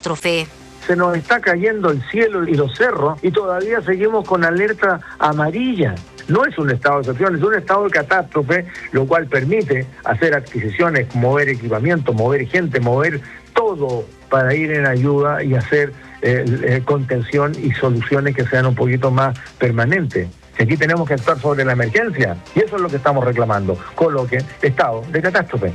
catástrofe. Se nos está cayendo el cielo y los cerros y todavía seguimos con alerta amarilla. No es un estado de excepción, es un estado de catástrofe, lo cual permite hacer adquisiciones, mover equipamiento, mover gente, mover todo para ir en ayuda y hacer contención y soluciones que sean un poquito más permanentes. Aquí tenemos que actuar sobre la emergencia y eso es lo que estamos reclamando. Coloque estado de catástrofe.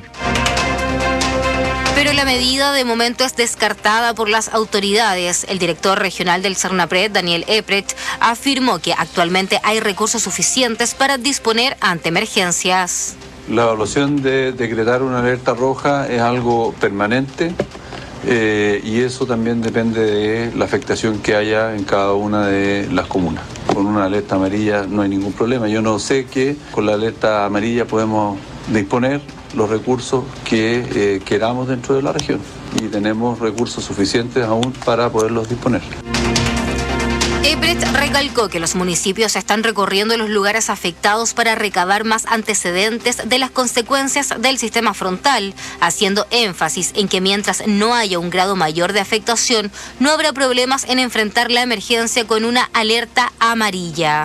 Pero la medida de momento es descartada por las autoridades. El director regional del Cernapred, Daniel Epret, afirmó que actualmente hay recursos suficientes para disponer ante emergencias. La evaluación de decretar una alerta roja es algo permanente y eso también depende de la afectación que haya en cada una de las comunas. Con una alerta amarilla no hay ningún problema. Yo no sé que con la alerta amarilla podemos disponer los recursos que queramos dentro de la región y tenemos recursos suficientes aún para poderlos disponer. Epret recalcó que los municipios están recorriendo los lugares afectados para recabar más antecedentes de las consecuencias del sistema frontal, haciendo énfasis en que mientras no haya un grado mayor de afectación, no habrá problemas en enfrentar la emergencia con una alerta amarilla.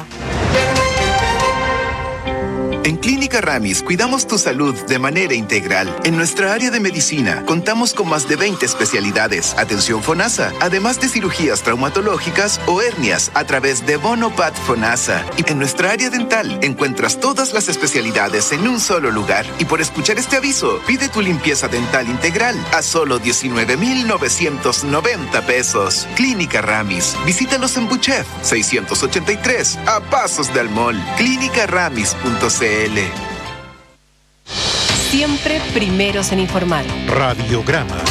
En Clínica Ramis cuidamos tu salud de manera integral. En nuestra área de medicina contamos con más de 20 especialidades, atención FONASA, además de cirugías traumatológicas o hernias a través de Bonopat FONASA. Y en nuestra área dental encuentras todas las especialidades en un solo lugar. Y por escuchar este aviso, pide tu limpieza dental integral a solo 19,990 pesos. Clínica Ramis. Visítalos en Buchef 683, a pasos del mall. Clínicaramis.cl. Siempre primeros en informar. Radiograma.